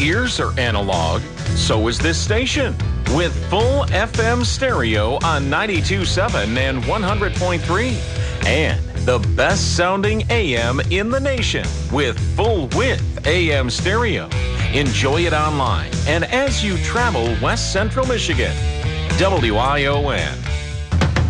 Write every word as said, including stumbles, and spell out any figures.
ears are analog, so is this station. With full F M stereo on ninety-two point seven and one hundred point three. And the best sounding A M in the nation with full width A M stereo. Enjoy it online and as you travel West Central Michigan. W I O N.